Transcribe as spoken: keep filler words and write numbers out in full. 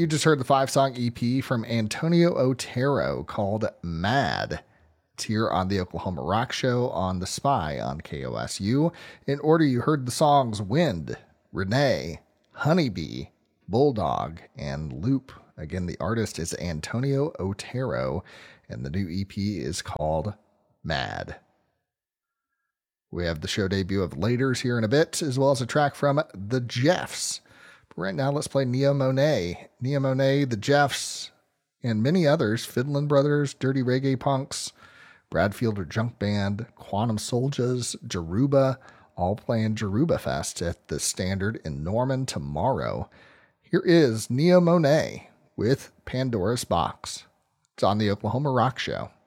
You just heard the five-song E P from Antonio Otero called Mad. It's here on the Oklahoma Rock Show on The Spy on K O S U. In order, you heard the songs Wind, Renee, Honeybee, Bulldog, and Loop. Again, the artist is Antonio Otero, and the new E P is called Mad. We have the show debut of Laters here in a bit, as well as a track from The Jeffs. But right now, let's play Neo Monet. Neo Monet, The Jeffs, and many others, Fiddlin' Brothers, Dirty Reggae Punks, Bradfielder Junk Band, Quantum Soldiers, Jaruba, all playing Jaruba Fest at the Standard in Norman tomorrow. Here is Neo Monet with Pandora's Box. It's on the Oklahoma Rock Show.